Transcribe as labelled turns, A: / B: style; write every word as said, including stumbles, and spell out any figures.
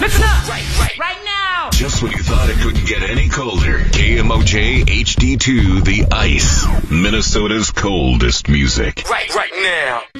A: Right, right, right now.
B: Just when you thought it couldn't get any colder. K M O J H D two, The Ice. Minnesota's coldest music.
A: Right, right now.